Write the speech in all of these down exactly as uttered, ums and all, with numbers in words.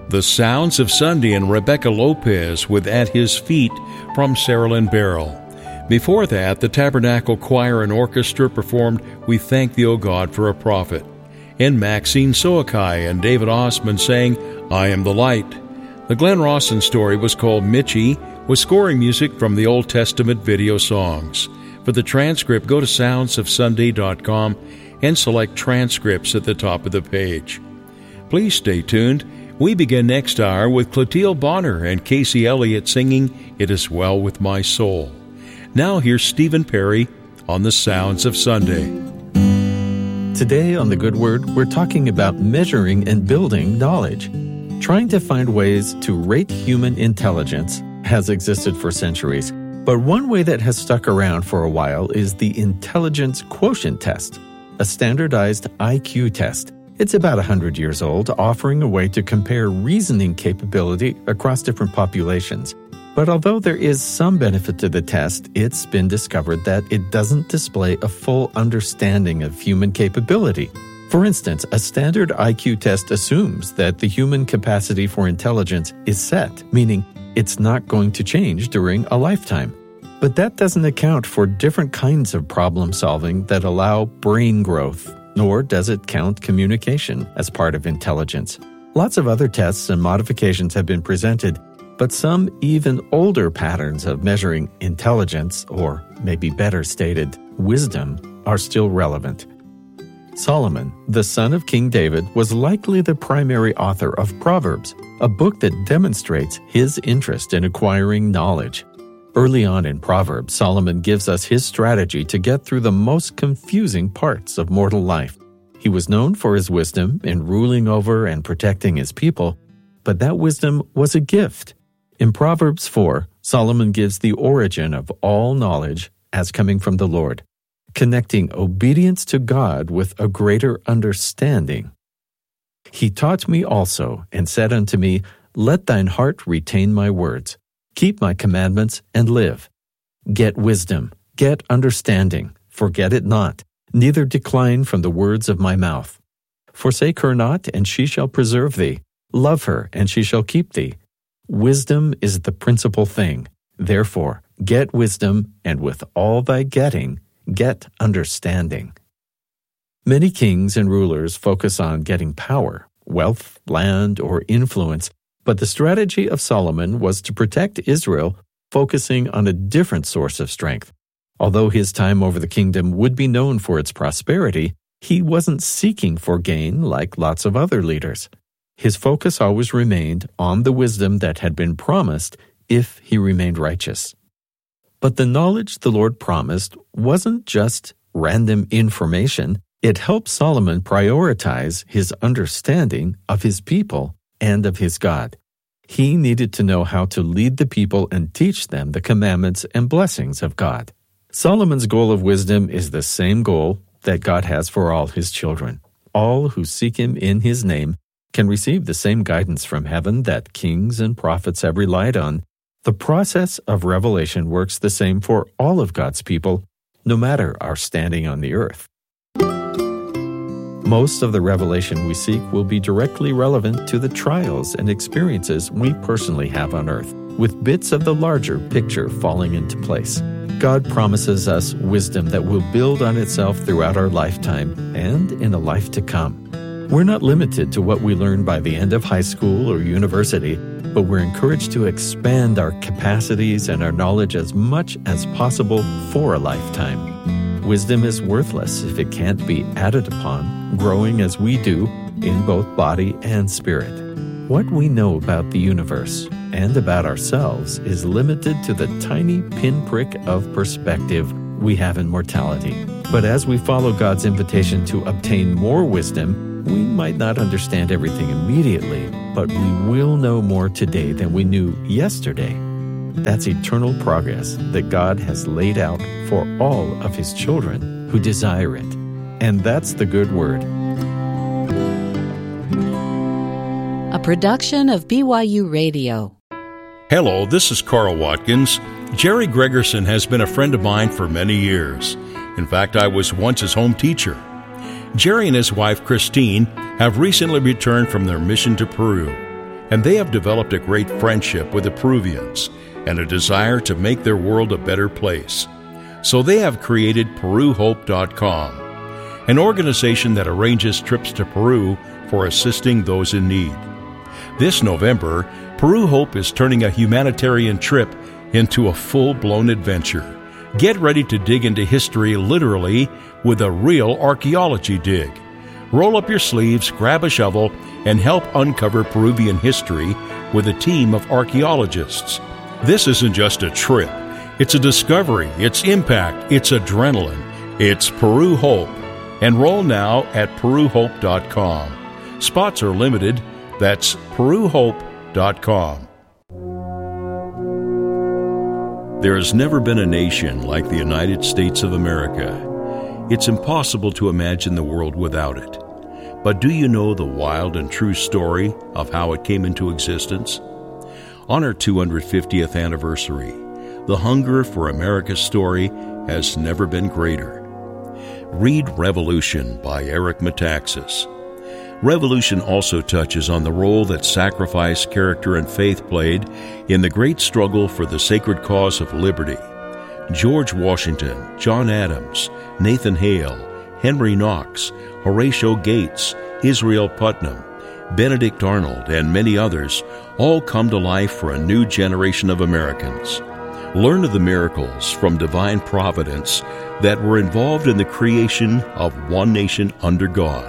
The Sounds of Sunday and Rebecca Lopez with At His Feet from Sarah Lynn Barrell. Before that, the Tabernacle Choir and Orchestra performed We Thank Thee, O God, for a Prophet. And Maxine Soakai and David Osman sang I Am the Light. The Glenn Rawson story was called Mitchie, with scoring music from the Old Testament video songs. For the transcript, go to sounds of sunday dot com and select transcripts at the top of the page. Please stay tuned. We begin next hour with Clotilde Bonner and Casey Elliott singing It Is Well With My Soul. Now here's Stephen Perry on the Sounds of Sunday. Today on The Good Word, we're talking about measuring and building knowledge. Trying to find ways to rate human intelligence has existed for centuries, but one way that has stuck around for a while is the Intelligence Quotient Test, a standardized I Q test. It's about one hundred years old, offering a way to compare reasoning capability across different populations. But although there is some benefit to the test, it's been discovered that it doesn't display a full understanding of human capability. For instance, a standard I Q test assumes that the human capacity for intelligence is set, meaning it's not going to change during a lifetime. But that doesn't account for different kinds of problem solving that allow brain growth, nor does it count communication as part of intelligence. Lots of other tests and modifications have been presented, but some even older patterns of measuring intelligence, or maybe better stated, wisdom, are still relevant. Solomon, the son of King David, was likely the primary author of Proverbs, a book that demonstrates his interest in acquiring knowledge. Early on in Proverbs, Solomon gives us his strategy to get through the most confusing parts of mortal life. He was known for his wisdom in ruling over and protecting his people, but that wisdom was a gift. In Proverbs four, Solomon gives the origin of all knowledge as coming from the Lord, connecting obedience to God with a greater understanding. He taught me also, and said unto me, Let thine heart retain my words. Keep my commandments and live. Get wisdom, get understanding, forget it not, neither decline from the words of my mouth. Forsake her not, and she shall preserve thee. Love her, and she shall keep thee. Wisdom is the principal thing. Therefore, get wisdom, and with all thy getting, get understanding. Many kings and rulers focus on getting power, wealth, land, or influence, but the strategy of Solomon was to protect Israel, focusing on a different source of strength. Although his time over the kingdom would be known for its prosperity, he wasn't seeking for gain like lots of other leaders. His focus always remained on the wisdom that had been promised if he remained righteous. But the knowledge the Lord promised wasn't just random information. It helped Solomon prioritize his understanding of his people and of his God. He needed to know how to lead the people and teach them the commandments and blessings of God. Solomon's goal of wisdom is the same goal that God has for all his children. All who seek him in his name can receive the same guidance from heaven that kings and prophets have relied on. The process of revelation works the same for all of God's people, no matter our standing on the earth. Most of the revelation we seek will be directly relevant to the trials and experiences we personally have on earth, with bits of the larger picture falling into place. God promises us wisdom that will build on itself throughout our lifetime and in a life to come. We're not limited to what we learn by the end of high school or university, but we're encouraged to expand our capacities and our knowledge as much as possible for a lifetime. Wisdom is worthless if it can't be added upon, growing as we do in both body and spirit. What we know about the universe and about ourselves is limited to the tiny pinprick of perspective we have in mortality. But as we follow God's invitation to obtain more wisdom, we might not understand everything immediately, but we will know more today than we knew yesterday. That's eternal progress that God has laid out for all of his children who desire it. And that's the good word. A production of B Y U Radio. Hello, this is Carl Watkins. Jerry Gregerson has been a friend of mine for many years. In fact, I was once his home teacher. Jerry and his wife, Christine, have recently returned from their mission to Peru. and they have developed a great friendship with the Peruvians and a desire to make their world a better place. So they have created Peru Hope dot com, an organization that arranges trips to Peru for assisting those in need. This November, Peru Hope is turning a humanitarian trip into a full-blown adventure. Get ready to dig into history literally with a real archaeology dig. Roll up your sleeves, grab a shovel, and help uncover Peruvian history with a team of archaeologists. This isn't just a trip. It's a discovery, it's impact, it's adrenaline. It's Peru Hope. Enroll now at Peru Hope dot com. Spots are limited. That's Peru Hope dot com. There has never been a nation like the United States of America. It's impossible to imagine the world without it. But do you know the wild and true story of how it came into existence? On our two hundred fiftieth anniversary, the hunger for America's story has never been greater. Read Revolution by Eric Metaxas. Revolution also touches on the role that sacrifice, character, and faith played in the great struggle for the sacred cause of liberty. George Washington, John Adams, Nathan Hale, Henry Knox, Horatio Gates, Israel Putnam, Benedict Arnold, and many others all come to life for a new generation of Americans. Learn of the miracles from divine providence that were involved in the creation of one nation under God.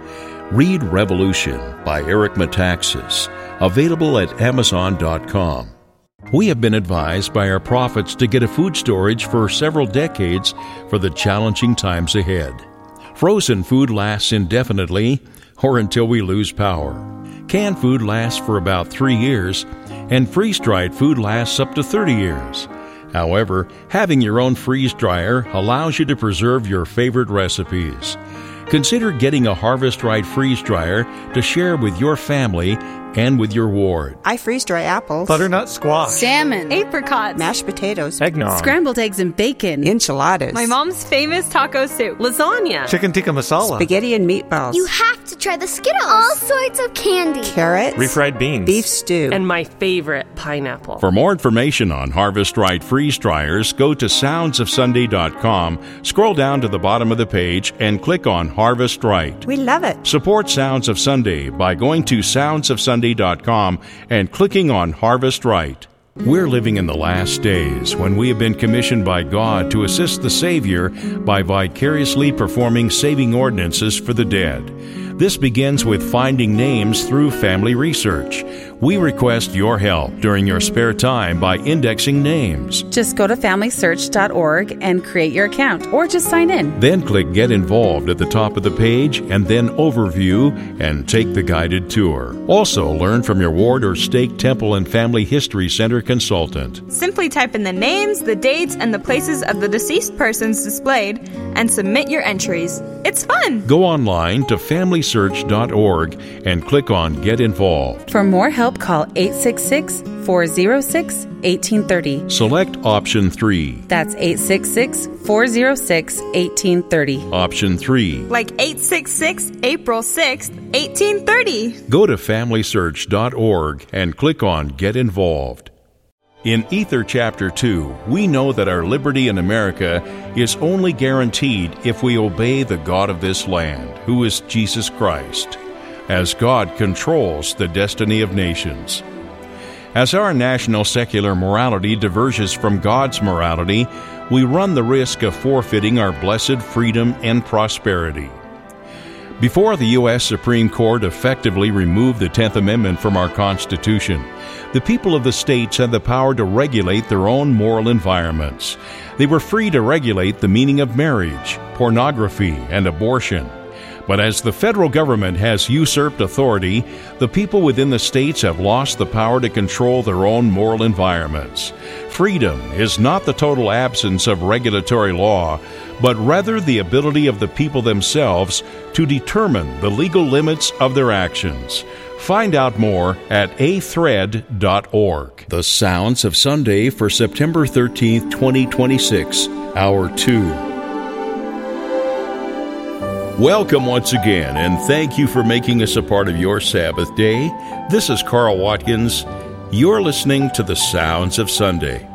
Read Revolution by Eric Metaxas, available at Amazon dot com. We have been advised by our prophets to get a food storage for several decades for the challenging times ahead. Frozen food lasts indefinitely or until we lose power. Canned food lasts for about three years, and freeze-dried food lasts up to thirty years. However, having your own freeze dryer allows you to preserve your favorite recipes. Consider getting a Harvest Right freeze dryer to share with your family and with your ward. I freeze dry apples, butternut squash, salmon, apricots, mashed potatoes, eggnog, scrambled eggs and bacon, enchiladas, my mom's famous taco soup, lasagna, chicken tikka masala, spaghetti and meatballs. You have to try the Skittles. All sorts of candy. Carrots, refried beans, beef stew, and my favorite, pineapple. For more information on Harvest Right freeze dryers, go to sounds of sunday dot com, scroll down to the bottom of the page, and click on Harvest Right. We love it. Support Sounds of Sunday by going to sounds of sunday dot com and clicking on Harvest Right. We're living in the last days when we have been commissioned by God to assist the Savior by vicariously performing saving ordinances for the dead. This begins with finding names through family research. We request your help during your spare time by indexing names. Just go to family search dot org and create your account, or just sign in. Then click Get Involved at the top of the page, and then Overview, and take the guided tour. Also, learn from your ward or stake temple and family history center consultant. Simply type in the names, the dates, and the places of the deceased persons displayed, and submit your entries. It's fun! Go online to family search dot org and click on Get Involved. For more help, call eight six six, four zero six, one eight three zero. Select Option three. That's eight six six, four zero six, one eight three zero. Option three. Like eight six six, April sixth, eighteen thirty. Go to family search dot org and click on Get Involved. In Ether Chapter two, we know that our liberty in America is only guaranteed if we obey the God of this land, who is Jesus Christ, as God controls the destiny of nations. As our national secular morality diverges from God's morality, we run the risk of forfeiting our blessed freedom and prosperity. Before the U S Supreme Court effectively removed the tenth Amendment from our Constitution, the people of the states had the power to regulate their own moral environments. They were free to regulate the meaning of marriage, pornography, and abortion. But as the federal government has usurped authority, the people within the states have lost the power to control their own moral environments. Freedom is not the total absence of regulatory law, but rather the ability of the people themselves to determine the legal limits of their actions. Find out more at a thread dot org. The Sounds of Sunday for September thirteenth, twenty twenty-six, Hour two. Welcome once again, and thank you for making us a part of your Sabbath day. This is Carl Watkins. You're listening to the Sounds of Sunday.